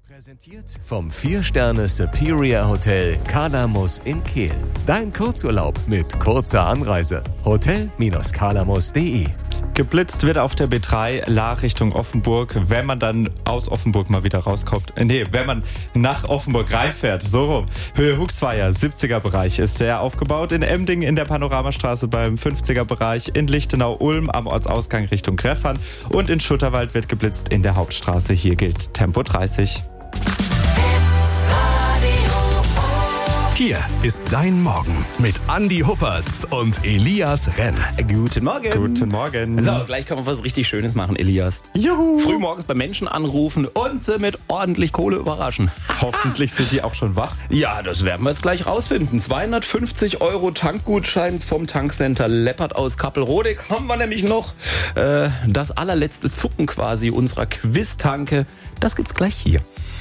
Präsentiert vom 4-Sterne Superior Hotel Kalamus in Kehl. Dein Kurzurlaub mit kurzer Anreise. Hotel-kalamus.de. Geblitzt wird auf der B3 La Richtung Offenburg, wenn man dann aus Offenburg mal wieder rauskommt. Wenn man nach Offenburg reinfährt. So rum. Höhe Huxweier, 70er Bereich ist der aufgebaut. In Emding in der Panoramastraße beim 50er Bereich. In Lichtenau-Ulm am Ortsausgang Richtung Greffern. Und in Schutterwald wird geblitzt in der Hauptstraße. Hier gilt Tempo 30. Hier ist dein Morgen mit Andi Huppertz und Elias Renz. Guten Morgen. Guten Morgen. So, gleich können wir was richtig Schönes machen, Elias. Juhu. Frühmorgens bei Menschen anrufen und sie mit ordentlich Kohle überraschen. Hoffentlich sind die auch schon wach. Ja, das werden wir jetzt gleich rausfinden. 250 € Tankgutschein vom Tankcenter Leppert aus Kappelrodig haben wir nämlich noch. Das allerletzte Zucken quasi unserer Quiz-Tanke, das gibt's gleich hier.